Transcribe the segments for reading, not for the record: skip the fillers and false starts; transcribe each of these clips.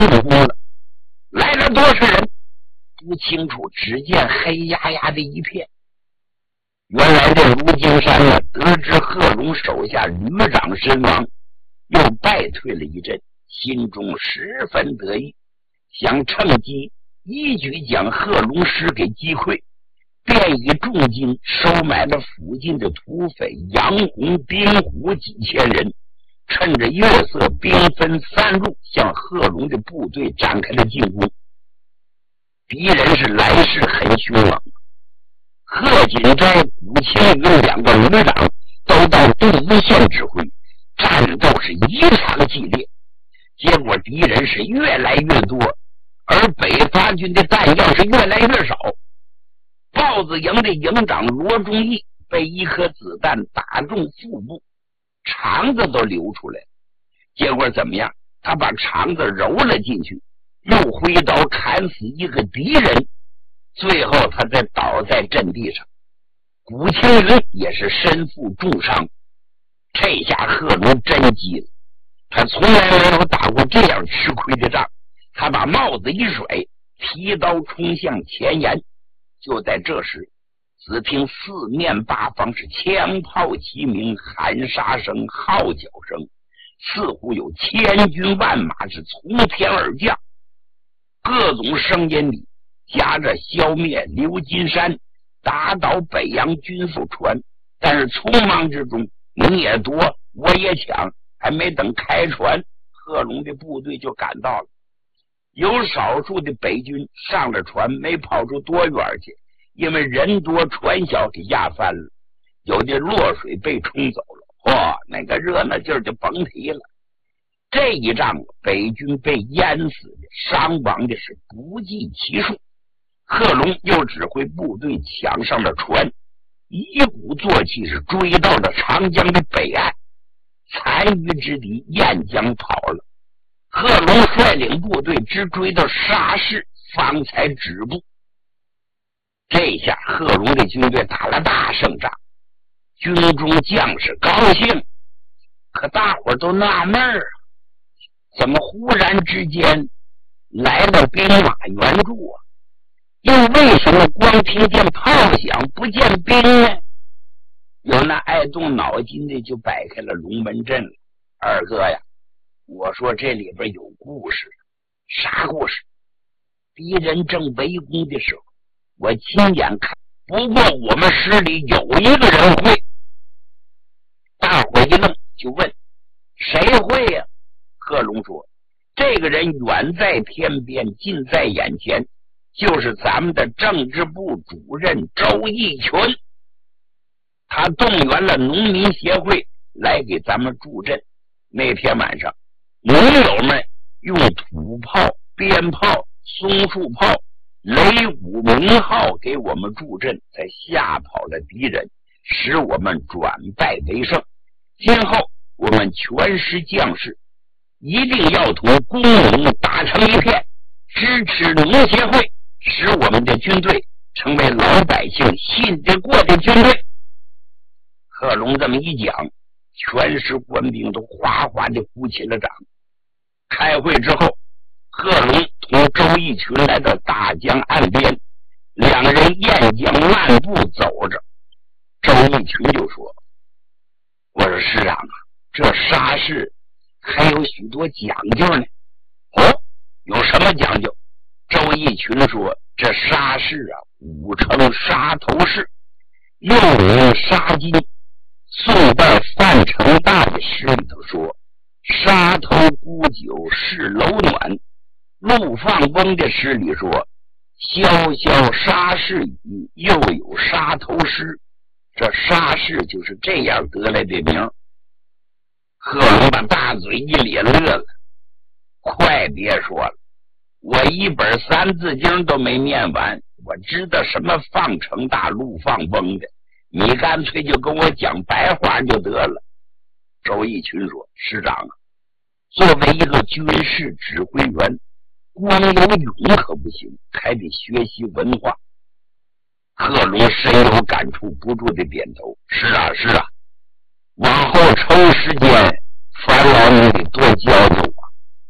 入宫了。来了多少人不清楚，只见黑压压的一片。原来这卢金山呢，得知贺龙手下旅长身亡，又败退了一阵，心中十分得意，想趁机一举将贺龙师给击溃，便以重金收买了附近的土匪杨洪、丁虎几千人，趁着月色兵分三路，向贺龙的部队展开了进攻。敌人是来势很凶猛，贺锦斋、古青云两个旅长都到第一线指挥，战斗是异常激烈。结果敌人是越来越多，而北伐军的弹药是越来越少。豹子营的营长罗忠义被一颗子弹打中腹部，肠子都流出来。结果怎么样？他把肠子揉了进去，又挥刀砍死一个敌人，最后他才倒在阵地上。古青云也是身负重伤。这下贺龙真急了，他从来没有打过这样吃亏的仗。他把帽子一甩，提刀冲向前沿。就在这时，只听四面八方是枪炮齐鸣，喊杀声、号角声，似乎有千军万马是从天而降。各种声音里夹着消灭刘金山、打倒北洋军副船，但是匆忙之中，你也夺，我也抢，还没等开船，贺龙的部队就赶到了。有少数的北军上了船，没跑出多远去，因为人多船小给压翻了，有的落水被冲走了。那个热闹劲儿就甭提了。这一仗北军被淹死的、伤亡的是不计其数。贺龙又指挥部队抢上了船，一鼓作气是追到了长江的北岸，残余之敌沿江跑了。贺龙率领部队直追到沙市，方才止步。这下贺龙的军队打了大胜仗，军中将士高兴，可大伙都纳闷儿，怎么忽然之间来了兵马援助啊？又为什么光听见炮响不见兵呢？有那爱动脑筋的就摆开了龙门阵了。二哥呀，我说这里边有故事。啥故事？敌人正围攻的时候，我亲眼看，不过我们师里有一个人会。大伙一愣，就问谁会呀？贺龙说，这个人远在天边，近在眼前，就是咱们的政治部主任周义群。他动员了农民协会来给咱们助阵。那天晚上，农友们用土炮、鞭炮、松树炮、擂鼓鸣号给我们助阵，才吓跑了敌人，使我们转败为胜。今后我们全师将士一定要同工农打成一片，支持农协会，使我们的军队成为老百姓信得过的军队。贺龙这么一讲，全师官兵都哗哗的鼓起了掌。开会之后，贺龙同周义群来到大江岸边，两人沿江漫步走着。周义群就说，我说师长啊，这沙市还有许多讲究呢。有什么讲究？周义群说，这沙市啊，古称沙头市，又名沙金。宋代范成大的诗里头说，沙头沽酒是楼暖。陆放翁的诗里说，潇潇沙市雨，又有沙头诗。这沙市就是这样得来的名。贺龙把大嘴一咧乐了，快别说了，我一本三字经都没念完，我知道什么放成大、陆放翁的，你干脆就跟我讲白话就得了。周义群说，师长啊，作为一个军事指挥员，光有勇可不行，还得学习文化。贺龙深有感触，不住的点头，是啊是啊，往后抽时间烦劳你得多教教我。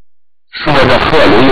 说着，贺龙